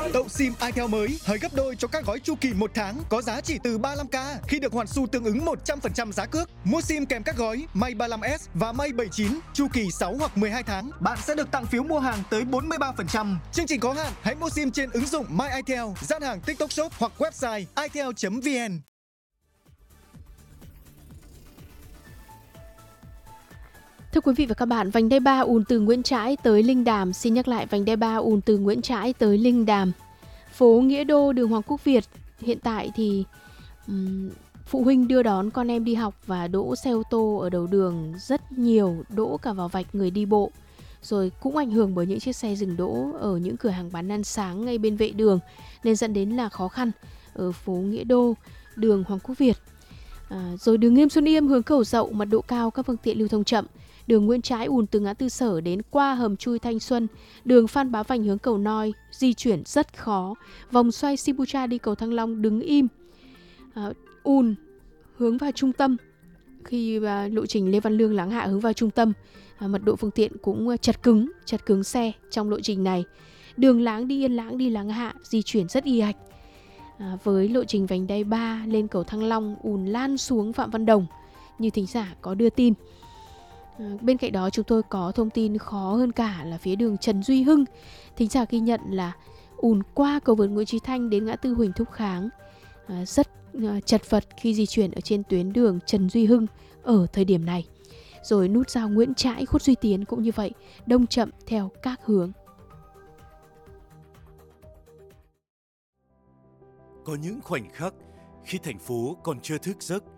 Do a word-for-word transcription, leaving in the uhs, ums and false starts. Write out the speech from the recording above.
Tậu sim itel mới hời gấp đôi cho các gói chu kỳ một tháng có giá chỉ từ ba mươi lăm k khi được hoàn xu tương ứng một trăm phần trăm giá cước. Mua sim kèm các gói May ba mươi lăm S và May bảy mươi chín chu kỳ sáu hoặc mười hai tháng, bạn sẽ được tặng phiếu mua hàng tới bốn mươi ba phần trăm. Chương trình có hạn, hãy mua sim trên ứng dụng My itel, gian hàng TikTok Shop hoặc website itel chấm vn. Thưa quý vị và các bạn, vành đai ba ùn từ Nguyễn Trãi tới Linh Đàm. Xin nhắc lại, vành đai ba ùn từ Nguyễn Trãi tới Linh Đàm. Phố Nghĩa Đô, đường Hoàng Quốc Việt. Hiện tại thì um, phụ huynh đưa đón con em đi học và đỗ xe ô tô ở đầu đường rất nhiều, đỗ cả vào vạch người đi bộ. Rồi cũng ảnh hưởng bởi những chiếc xe dừng đỗ ở những cửa hàng bán ăn sáng ngay bên vệ đường, nên dẫn đến là khó khăn ở phố Nghĩa Đô, đường Hoàng Quốc Việt. À, rồi đường Nghiêm Xuân Yêm hướng Cầu Dậu, mật độ cao, các phương tiện lưu thông chậm. Đường Nguyễn Trãi ùn từ ngã tư Sở đến qua hầm chui Thanh Xuân. Đường Phan Bá Vành hướng Cầu Noi di chuyển rất khó. Vòng xoay Sibucha đi cầu Thăng Long đứng im. À, ùn hướng vào trung tâm. Khi à, lộ trình Lê Văn Lương Láng Hạ hướng vào trung tâm, à, mật độ phương tiện cũng chật cứng, chật cứng xe trong lộ trình này. Đường Láng đi Yên Lãng đi Láng Hạ di chuyển rất y ạch. À, với lộ trình vành đai ba lên cầu Thăng Long ùn lan xuống Phạm Văn Đồng như thính giả có đưa tin. À, bên cạnh đó chúng tôi có thông tin khó hơn cả là phía đường Trần Duy Hưng. Thính giả ghi nhận là ùn qua cầu vượt Nguyễn Chí Thanh đến ngã tư Huỳnh Thúc Kháng, à, rất à, chật vật khi di chuyển ở trên tuyến đường Trần Duy Hưng ở thời điểm này. Rồi nút giao Nguyễn Trãi, Khuất Duy Tiến cũng như vậy, đông chậm theo các hướng. Có những khoảnh khắc khi thành phố còn chưa thức giấc,